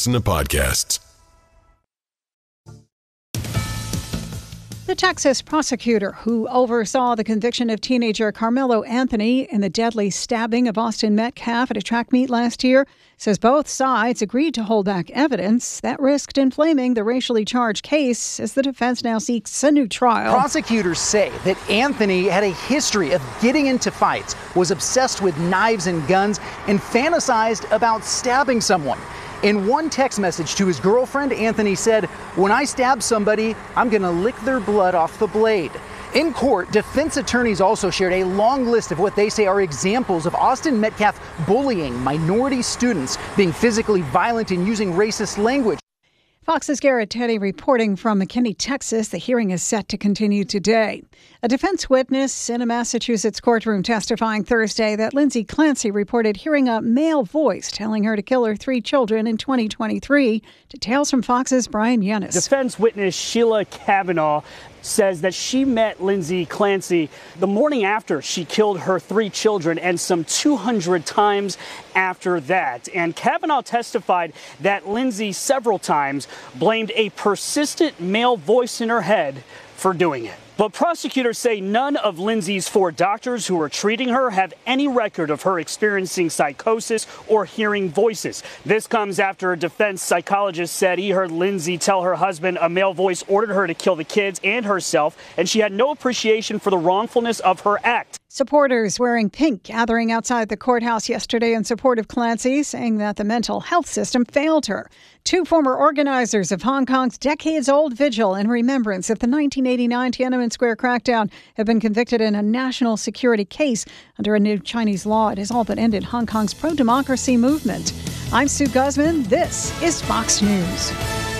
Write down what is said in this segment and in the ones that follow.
listen to podcasts. The Texas prosecutor who oversaw the conviction of teenager Carmelo Anthony in the deadly stabbing of Austin Metcalf at a track meet last year says both sides agreed to hold back evidence that risked inflaming the racially charged case as the defense now seeks a new trial. Prosecutors say that Anthony had a history of getting into fights, was obsessed with knives and guns, and fantasized about stabbing someone. In one text message to his girlfriend, Anthony said, "When I stab somebody, I'm going to lick their blood off the blade." In court, defense attorneys also shared a long list of what they say are examples of Austin Metcalf bullying minority students, being physically violent and using racist language. Fox's Garrett Teddy reporting from McKinney, Texas. The hearing is set to continue today. A defense witness in a Massachusetts courtroom testifying Thursday that Lindsay Clancy reported hearing a male voice telling her to kill her 3 children in 2023. Details from Fox's Brian Yennis. Defense witness Sheila Kavanaugh says that she met Lindsay Clancy the morning after she killed her 3 children and some 200 times after that. And Kavanaugh testified that Lindsay several times blamed a persistent male voice in her head for doing it. But prosecutors say none of Lindsay's 4 doctors who are treating her have any record of her experiencing psychosis or hearing voices. This comes after a defense psychologist said he heard Lindsay tell her husband a male voice ordered her to kill the kids and herself, and she had no appreciation for the wrongfulness of her act. Supporters wearing pink gathering outside the courthouse yesterday in support of Clancy, saying that the mental health system failed her. 2 former organizers of Hong Kong's decades-old vigil in remembrance of the 1989 Tiananmen Square crackdown have been convicted in a national security case under a new Chinese law. It has all but ended Hong Kong's pro-democracy movement. I'm Sue Guzman. This is Fox News.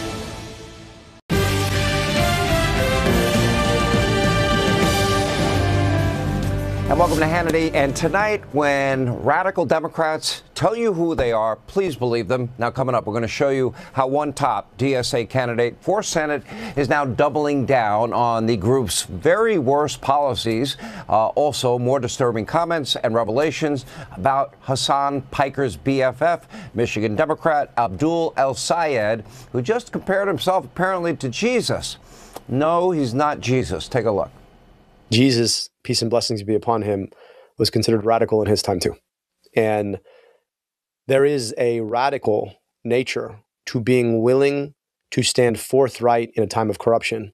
And welcome to Hannity. And tonight, when radical Democrats tell you who they are, please believe them. Now, coming up, we're going to show you how one top DSA candidate for Senate is now doubling down on the group's very worst policies. Also, more disturbing comments and revelations about Hassan Piker's BFF, Michigan Democrat Abdul El-Sayed, who just compared himself apparently to Jesus. No, he's not Jesus. Take a look. Jesus, peace and blessings be upon him, was considered radical in his time too. And there is a radical nature to being willing to stand forthright in a time of corruption.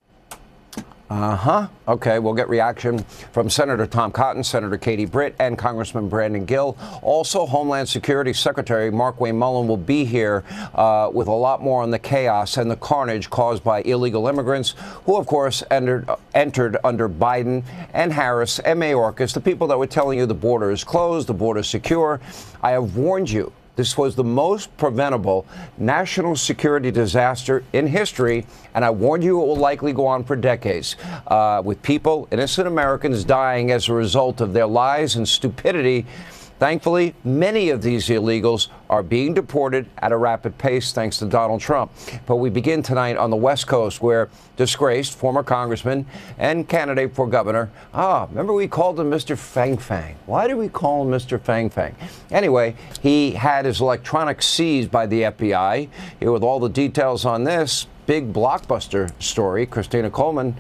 Okay, we'll get reaction from Senator Tom Cotton, Senator Katie Britt, and Congressman Brandon Gill. Also, Homeland Security Secretary Markwayne Mullin will be here with a lot more on the chaos and the carnage caused by illegal immigrants who, of course, entered under Biden and Harris and Mayorkas, the people that were telling you the border is closed, the border is secure. I have warned you. This was the most preventable national security disaster in history, and I warned you it will likely go on for decades, with people, innocent Americans, dying as a result of their lies and stupidity. Thankfully, many of these illegals are being deported at a rapid pace thanks to Donald Trump. But we begin tonight on the West Coast, where disgraced former congressman and candidate for governor, remember we called him Mr. Fang Fang. Why did we call him Mr. Fang Fang? Anyway, he had his electronics seized by the FBI. Here with all the details on this big blockbuster story, Christina Coleman.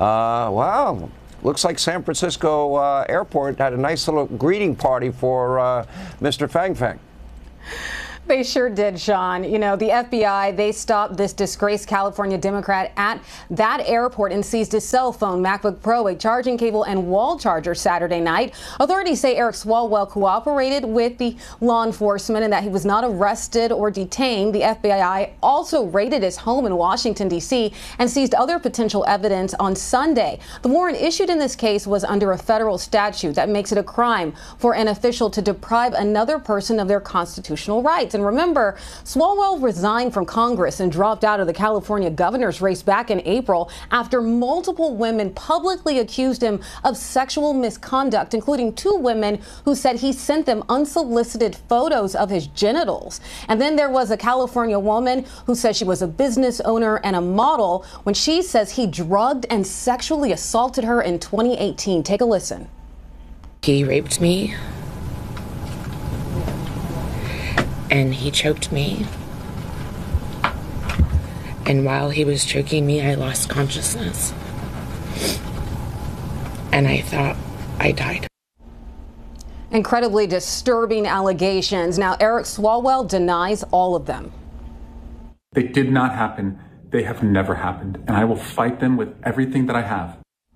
Wow. Looks like San Francisco airport had a nice little greeting party for Mr. Fang Fang. They sure did, Sean. You know, the FBI, they stopped this disgraced California Democrat at that airport and seized his cell phone, MacBook Pro, a charging cable, and wall charger Saturday night. Authorities say Eric Swalwell cooperated with the law enforcement and that he was not arrested or detained. The FBI also raided his home in Washington, D.C. and seized other potential evidence on Sunday. The warrant issued in this case was under a federal statute that makes it a crime for an official to deprive another person of their constitutional rights. And remember, Swalwell resigned from Congress and dropped out of the California governor's race back in April after multiple women publicly accused him of sexual misconduct, including 2 women who said he sent them unsolicited photos of his genitals. And then there was a California woman who says she was a business owner and a model when she says he drugged and sexually assaulted her in 2018. Take a listen. He raped me. And he choked me And while he was choking me, I lost consciousness. And I thought I died. Incredibly disturbing allegations. Now, Eric Swalwell denies all of them. They did not happen. They have never happened. And I will fight them with everything that I have.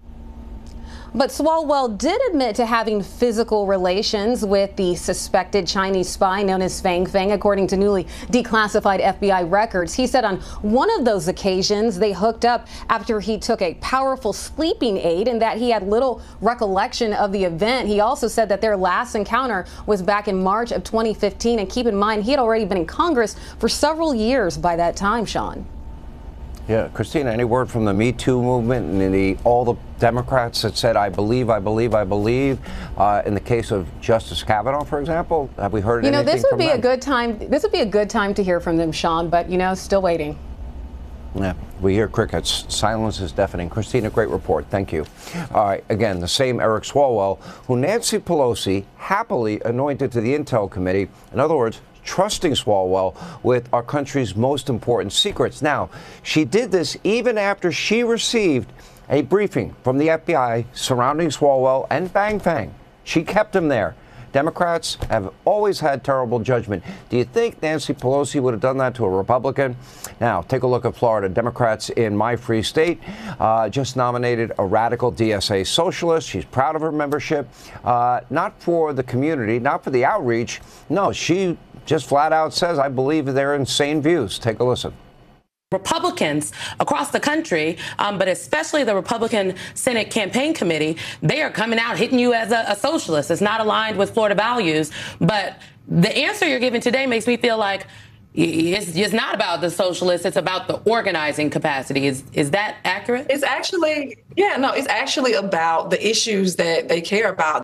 But Swalwell did admit to having physical relations with the suspected Chinese spy known as Fang Feng, according to newly declassified FBI records. He said on one of those occasions they hooked up after he took a powerful sleeping aid and that he had little recollection of the event. He also said that their last encounter was back in March of 2015. And keep in mind, he had already been in Congress for several years by that time, Sean. Yeah, Christina, any word from the Me Too movement and all the Democrats that said, I believe, I believe, I believe, in the case of Justice Kavanaugh, for example? Have we heard anything from them? This would be a good time. This would be a good time to hear from them, Sean, but, still waiting. Yeah, we hear crickets. Silence is deafening. Christina, great report. Thank you. All right, again, the same Eric Swalwell, who Nancy Pelosi happily anointed to the Intel Committee. In other words, trusting Swalwell with our country's most important secrets. Now, she did this even after she received a briefing from the FBI surrounding Swalwell and Fang Feng. She kept him there. Democrats have always had terrible judgment. Do you think Nancy Pelosi would have done that to a Republican? Now, take a look at Florida. Democrats in my free state just nominated a radical DSA socialist. She's proud of her membership, not for the community, not for the outreach. No, she just flat out says, I believe they're insane views. Take a listen. Republicans across the country, but especially the Republican Senate Campaign Committee, they are coming out hitting you as a socialist. It's not aligned with Florida values. But the answer you're giving today makes me feel like it's not about the socialists. It's about the organizing capacity. Is that accurate? It's actually, it's actually about the issues that they care about.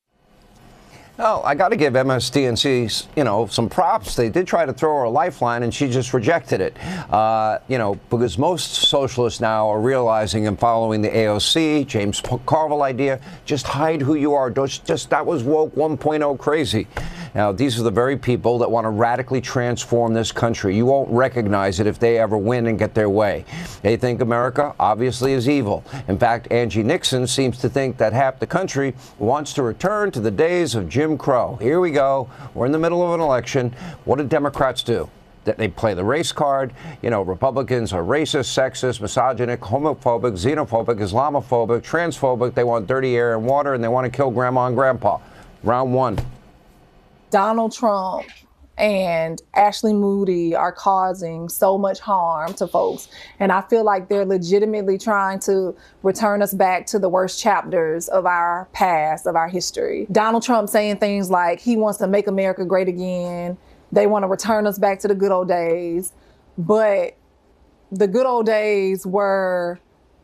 Oh, I got to give MSDNC, some props. They did try to throw her a lifeline, and she just rejected it. Because most socialists now are realizing and following the AOC, James Carville idea, just hide who you are. That was woke 1.0 crazy. Now, these are the very people that want to radically transform this country. You won't recognize it if they ever win and get their way. They think America, obviously, is evil. In fact, Angie Nixon seems to think that half the country wants to return to the days of Jim Crow. Here we go. We're in the middle of an election. What do Democrats do? They play the race card. Republicans are racist, sexist, misogynic, homophobic, xenophobic, Islamophobic, transphobic. They want dirty air and water, and they want to kill grandma and grandpa. Round one. Donald Trump and Ashley Moody are causing so much harm to folks. And I feel like they're legitimately trying to return us back to the worst chapters of our past, of our history. Donald Trump saying things like he wants to make America great again. They want to return us back to the good old days. But the good old days were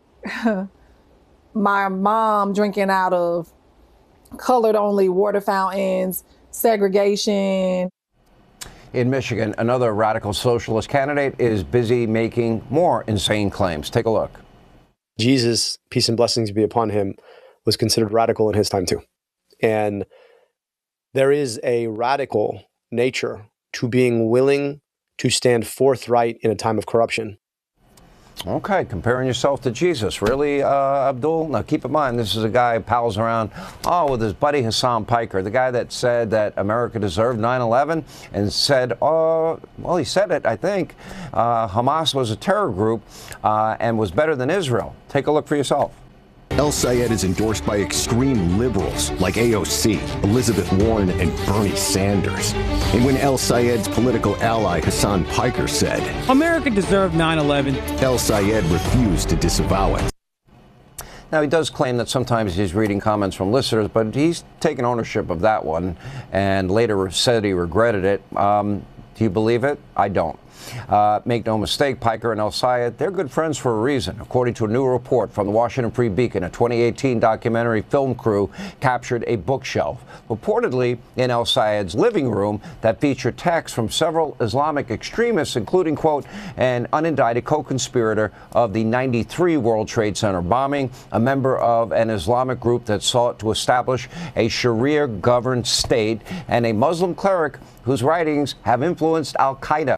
my mom drinking out of colored only water fountains, segregation. In Michigan, another radical socialist candidate is busy making more insane claims. Take a look. Jesus, peace and blessings be upon him, was considered radical in his time too. And there is a radical nature to being willing to stand forthright in a time of corruption. Okay, comparing yourself to Jesus. Really, Abdul? Now, keep in mind, this is a guy who pals around, with his buddy Hassan Piker, the guy that said that America deserved 9/11 and said, he said it, I think, Hamas was a terror group and was better than Israel. Take a look for yourself. El Sayed is endorsed by extreme liberals like AOC, Elizabeth Warren, and Bernie Sanders. And when El Sayed's political ally Hassan Piker said, America deserved 9/11, El Sayed refused to disavow it. Now, he does claim that sometimes he's reading comments from listeners, but he's taken ownership of that one and later said he regretted it. Do you believe it? I don't. Make no mistake, Piker and El Sayed, they're good friends for a reason. According to a new report from the Washington Free Beacon, a 2018 documentary film crew captured a bookshelf, reportedly in El Sayed's living room, that featured texts from several Islamic extremists, including, quote, an unindicted co-conspirator of the '93 World Trade Center bombing, a member of an Islamic group that sought to establish a Sharia-governed state, and a Muslim cleric whose writings have influenced al-Qaeda.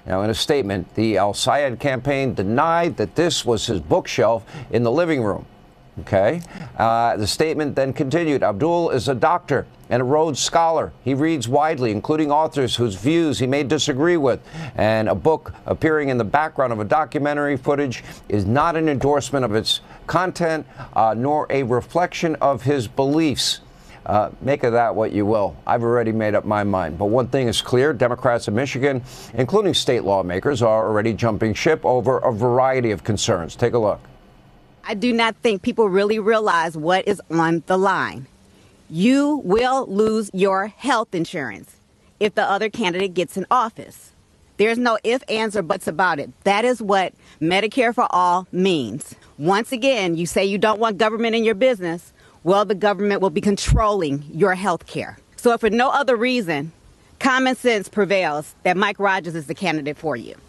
Now, in a statement, the al-Sayed campaign denied that this was his bookshelf in the living room. Okay. The statement then continued. Abdul is a doctor and a Rhodes Scholar. He reads widely, including authors whose views he may disagree with. And a book appearing in the background of a documentary footage is not an endorsement of its content, nor a reflection of his beliefs. Make of that what you will. I've already made up my mind. But one thing is clear. Democrats in Michigan, including state lawmakers, are already jumping ship over a variety of concerns. Take a look. I do not think people really realize what is on the line. You will lose your health insurance if the other candidate gets in office. There's no ifs, ands, or buts about it. That is what Medicare for All means. Once again, you say you don't want government in your business. Well, the government will be controlling your health care. So if for no other reason, common sense prevails that Mike Rogers is the candidate for you.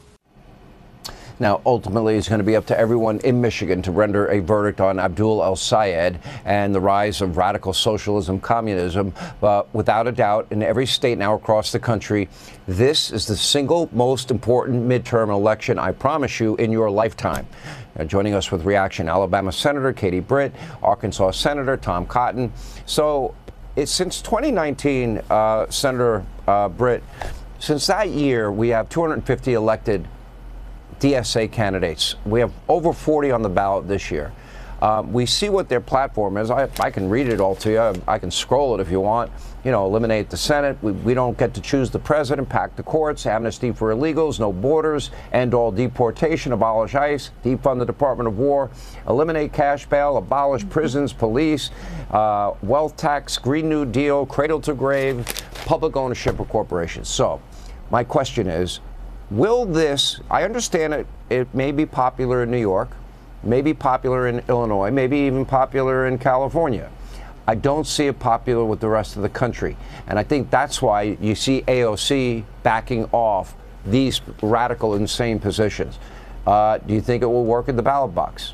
Now, ultimately, it's going to be up to everyone in Michigan to render a verdict on Abdul al-Sayed and the rise of radical socialism, communism. But without a doubt, in every state now across the country, this is the single most important midterm election, I promise you, in your lifetime. Joining us with reaction, Alabama Senator Katie Britt, Arkansas Senator Tom Cotton. So it's since 2019, Senator Britt, since that year, we have 250 elected DSA candidates. We have over 40 on the ballot this year. We see what their platform is. I can read it all to you. I can scroll it if you want. You know, eliminate the Senate. We don't get to choose the president, pack the courts, amnesty for illegals, no borders, end all deportation, abolish ICE, defund the Department of War, eliminate cash bail, abolish prisons, police, wealth tax, Green New Deal, cradle to grave, public ownership of corporations. So my question is, will this, I understand it may be popular in New York, may be popular in Illinois, maybe even popular in California. I don't see it popular with the rest of the country. And I think that's why you see AOC backing off these radical, insane positions. Do you think it will work in the ballot box?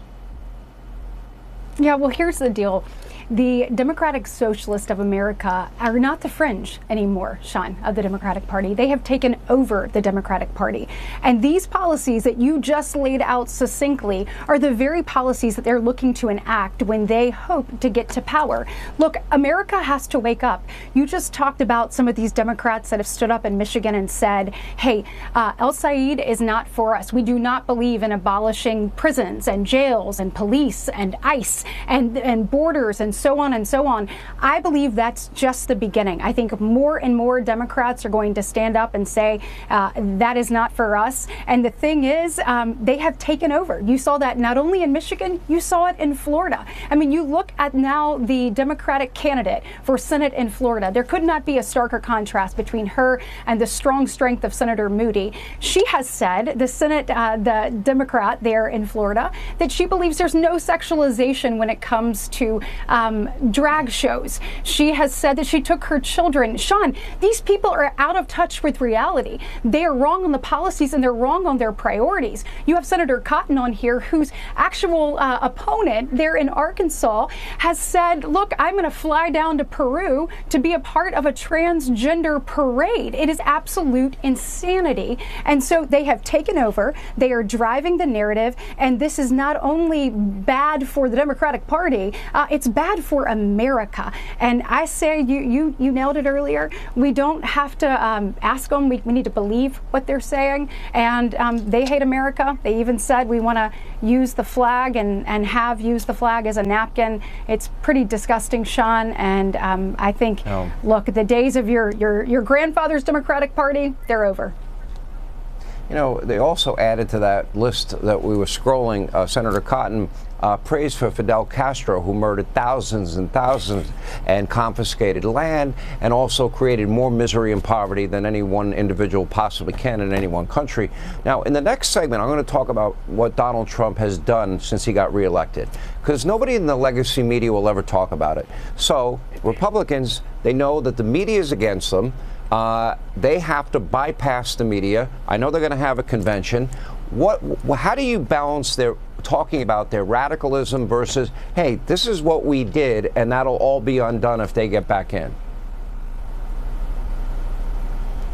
Yeah, well, here's the deal. The Democratic Socialists of America are not the fringe anymore, Sean, of the Democratic Party. They have taken over the Democratic Party. And these policies that you just laid out succinctly are the very policies that they're looking to enact when they hope to get to power. Look, America has to wake up. You just talked about some of these Democrats that have stood up in Michigan and said, hey, al-Sayed is not for us. We do not believe in abolishing prisons and jails and police and ICE and borders and so on and so on. I believe that's just the beginning. I think more and more Democrats are going to stand up and say that is not for us. And the thing is, they have taken over. You saw that not only in Michigan, you saw it in Florida. I mean, you look at now the Democratic candidate for Senate in Florida. There could not be a starker contrast between her and the strong strength of Senator Moody. She has said, the Senate, the Democrat there in Florida, that she believes there's no sexualization when it comes to drag shows. She has said that she took her children. Sean, these people are out of touch with reality. They are wrong on the policies and they're wrong on their priorities. You have Senator Cotton on here, whose actual opponent there in Arkansas has said, look, I'm going to fly down to Peru to be a part of a transgender parade. It is absolute insanity. And so they have taken over. They are driving the narrative. And this is not only bad for the Democratic Party, it's bad for America. And I say, you nailed it earlier. We don't have to ask them. We need to believe what they're saying. And they hate America. They even said we want to use the flag and have used the flag as a napkin. It's pretty disgusting, Sean. And I think, look, the days of your grandfather's Democratic Party, they're over. You know, they also added to that list that we were scrolling, Senator Cotton, praise for Fidel Castro, who murdered thousands and thousands and confiscated land and also created more misery and poverty than any one individual possibly can in any one country. Now, in the next segment, I'm going to talk about what Donald Trump has done since he got reelected, because nobody in the legacy media will ever talk about it. So Republicans, they know that the media is against them. They have to bypass the media. I know they're going to have a convention. How do you balance their talking about their radicalism versus, hey, this is what we did, and that'll all be undone if they get back in?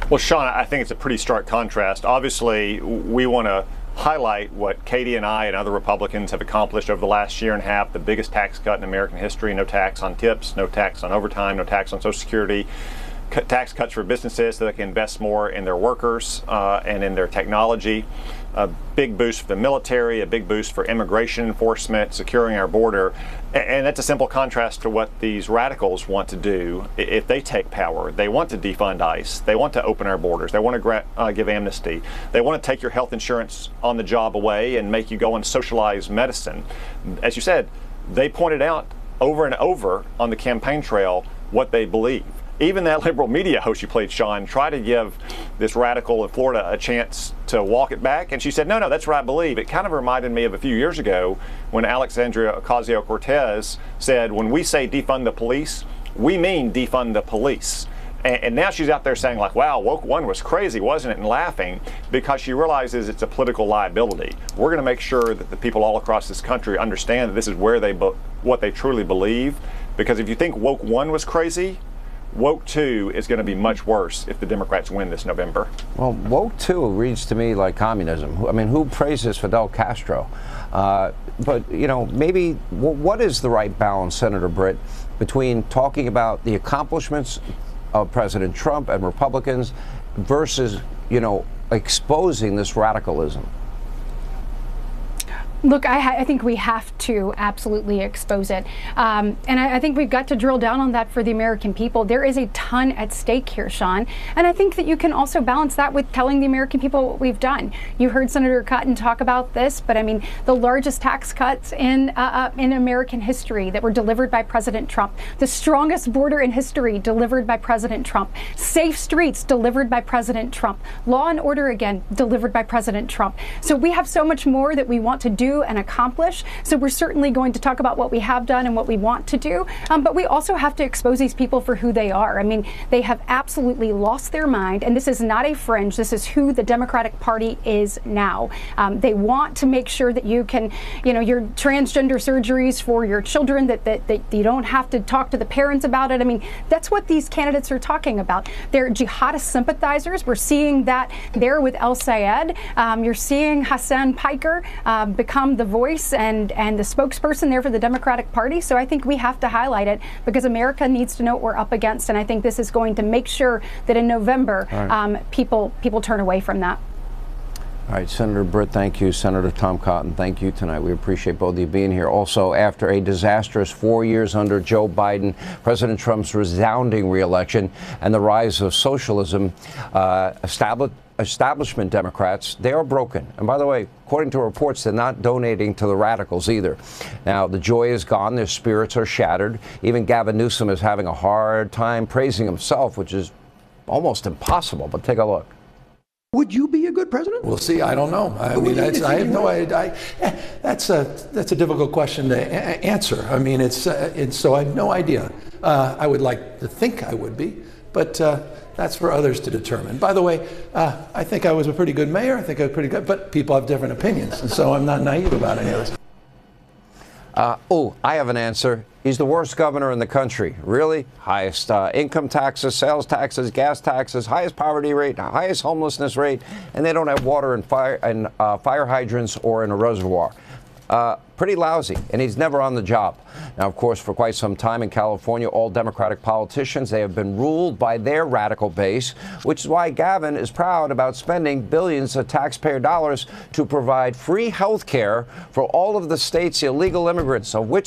Well, Sean, I think it's a pretty stark contrast. Obviously, we want to highlight what Katie and I and other Republicans have accomplished over the last year and a half, the biggest tax cut in American history, no tax on tips, no tax on overtime, no tax on Social Security, tax cuts for businesses so they can invest more in their workers and in their technology, a big boost for the military, a big boost for immigration enforcement, securing our border. And that's a simple contrast to what these radicals want to do if they take power. They want to defund ICE. They want to open our borders. They want to give amnesty. They want to take your health insurance on the job away and make you go and socialize medicine. As you said, they pointed out over and over on the campaign trail what they believe. Even that liberal media host you played, Sean, tried to give this radical in Florida a chance to walk it back. And she said, no, that's what I believe. It kind of reminded me of a few years ago when Alexandria Ocasio-Cortez said, when we say defund the police, we mean defund the police. And now she's out there saying like, wow, woke one was crazy, wasn't it? And laughing because she realizes it's a political liability. We're going to make sure that the people all across this country understand that this is where what they truly believe. Because if you think woke one was crazy, woke 2 is going to be much worse if the Democrats win this November. Well, woke 2 reads to me like communism. I mean, who praises Fidel Castro? But, maybe what is the right balance, Senator Britt, between talking about the accomplishments of President Trump and Republicans versus, exposing this radicalism? Look, I think we have to absolutely expose it. And I think we've got to drill down on that for the American people. There is a ton at stake here, Sean. And I think that you can also balance that with telling the American people what we've done. You heard Senator Cotton talk about this, but I mean, the largest tax cuts in American history that were delivered by President Trump, the strongest border in history delivered by President Trump, safe streets delivered by President Trump, law and order again delivered by President Trump. So we have so much more that we want to do and accomplish. So we're certainly going to talk about what we have done and what we want to do. But we also have to expose these people for who they are. I mean, they have absolutely lost their mind. And this is not a fringe. This is who the Democratic Party is now. They want to make sure that you can, your transgender surgeries for your children, that you don't have to talk to the parents about it. I mean, that's what these candidates are talking about. They're jihadist sympathizers. We're seeing that there with El Sayed. You're seeing Hassan Piker become the voice and the spokesperson there for the Democratic Party. So I think we have to highlight it because America needs to know what we're up against. And I think this is going to make sure that in November, people turn away from that. All right, Senator Britt, thank you. Senator Tom Cotton, thank you tonight. We appreciate both of you being here. Also, after a disastrous 4 years under Joe Biden, President Trump's resounding reelection, and the rise of socialism, establishment Democrats, they are broken. And by the way, according to reports, they're not donating to the radicals either. Now, the joy is gone. Their spirits are shattered. Even Gavin Newsom is having a hard time praising himself, which is almost impossible. But take a look. Would you be a good president? We'll see. I don't know. I mean, I have no idea. That's a difficult question to answer. I mean, so I have no idea. I would like to think I would be, but that's for others to determine. By the way, I think I was a pretty good mayor. I think I was pretty good, but people have different opinions, and so I'm not naive about any of this. I have an answer. He's the worst governor in the country. Really? Highest income taxes, sales taxes, gas taxes, highest poverty rate, highest homelessness rate, and they don't have water and fire hydrants or in a reservoir. Pretty lousy, and he's never on the job. Now, of course, for quite some time in California, all Democratic politicians, they have been ruled by their radical base, which is why Gavin is proud about spending billions of taxpayer dollars to provide free health care for all of the state's illegal immigrants, of which